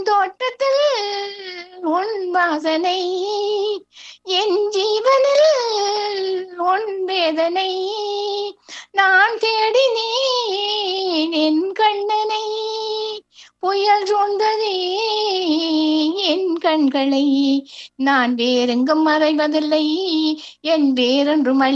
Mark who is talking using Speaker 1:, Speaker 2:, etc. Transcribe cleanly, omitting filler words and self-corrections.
Speaker 1: தோட்டத்தில் உன் வாசனை, என் ஜீவனில் உன் வேதனை. நான் தேடினேன் என் கண்ணனை, புயல் சூழ்ந்ததே என் கண்களை. நான் வேறெங்கும் மறைவதில்லை, என் வேறொன்றும்